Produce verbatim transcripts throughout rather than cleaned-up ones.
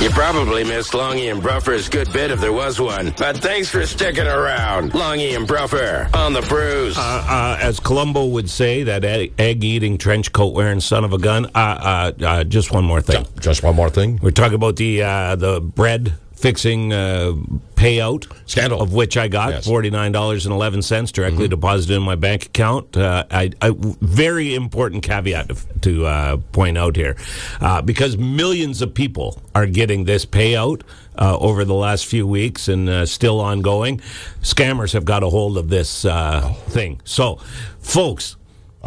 You probably missed Longy and Bruffer's good bit if there was one. But thanks for sticking around. Longy and Bruffer on the Brews. Uh, uh, as Columbo would say, that egg-eating, trench-coat-wearing son of a gun. Uh, uh, uh, just one more thing. Just one more thing? We're talking about the uh, the bread fixing uh, payout scandal, of which I got yes. forty-nine dollars and eleven cents directly mm-hmm. deposited in my bank account. Uh, I, I, very important caveat to, to uh, point out here, uh, because millions of people are getting this payout uh, over the last few weeks and uh, still ongoing. Scammers have got a hold of this uh, oh. thing. So, folks,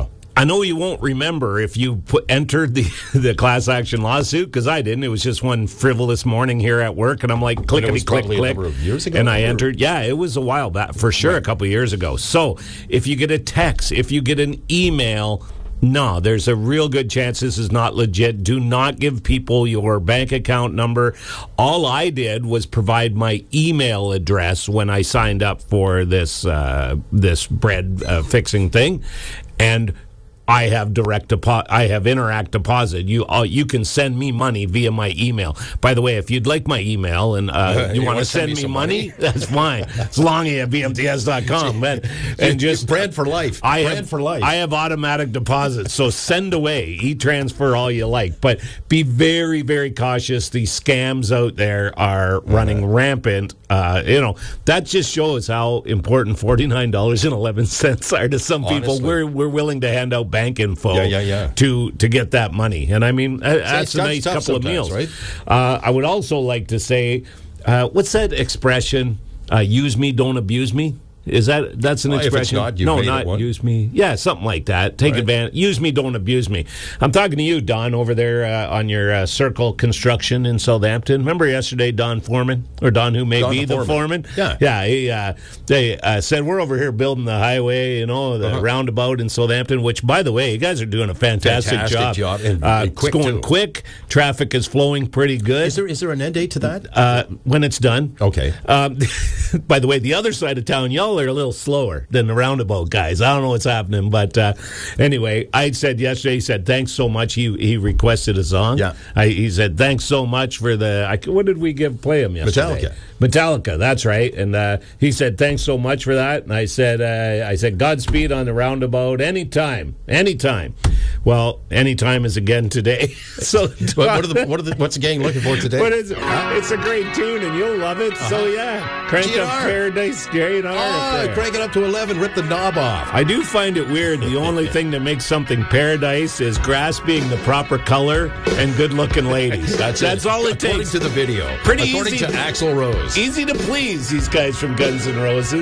I know you won't remember if you put, entered the, the class action lawsuit, because I didn't. It was just one frivolous morning here at work, and I'm like, clickety click click. A number of years ago, and I entered. Yeah, it was a while back, for sure, right. a couple of years ago. So if you get a text, if you get an email, no, there's a real good chance this is not legit. Do not give people your bank account number. All I did was provide my email address when I signed up for this uh, this bread uh, fixing thing, and I have direct deposit. I have Interact Deposit. You uh, you can send me money via my email. By the way, if you'd like my email and uh, uh, you, you want to send, send me, me money, money, that's fine. It's longy at b m t s dot com. and, and just bread for life. I bread have, for life. I have automatic deposits, so send away, e-transfer all you like. But be very, very cautious. These scams out there are running uh-huh. rampant. Uh, you know, that just shows how important forty-nine dollars and eleven cents are to some Honestly. people. We're we're willing to hand out bank info yeah, yeah, yeah. to to get that money. And I mean, that's so a nice couple of meals. Right? Uh, I would also like to say, uh, what's that expression? Uh, use me, don't abuse me. Is that that's an well, expression? If it's not, you no, not use me. Yeah, something like that. Take right. advantage. Use me, don't abuse me. I'm talking to you, Don, over there uh, on your uh, Circle Construction in Southampton. Remember yesterday, Don Foreman, or Don who may Don be the, the foreman? Yeah, yeah. He, uh, they uh, said we're over here building the highway, you know, the uh-huh. roundabout in Southampton. Which, by the way, you guys are doing a fantastic, fantastic job. job. And, uh, and quick it's going too. quick. Traffic is flowing pretty good. Is there is there an end date to that? Uh, when it's done. Okay. Um, by the way, the other side of town, y'all are a little slower than the roundabout guys. I don't know what's happening, but uh, anyway, I said yesterday, he said, thanks so much. He he requested a song. Yeah. I, he said, thanks so much for the, I, what did we give, play him yesterday? Metallica. Metallica, that's right. And uh, he said, thanks so much for that. And I said, uh, I said, Godspeed on the roundabout anytime, anytime. Well, anytime is again today. so what, what, are the, what are the, what's the gang looking for today? What is it? Uh, it's a great tune, and you'll love it. Uh-huh. So yeah, crank G N R. up Paradise, G N R. Oh, crank it up to eleven. Rip the knob off. I do find it weird. The only thing that makes something paradise is grass being the proper color and good-looking ladies. That's That's it. all it According takes. to the video. Pretty According easy to Axl Rose. Easy to please these guys from Guns N' Roses.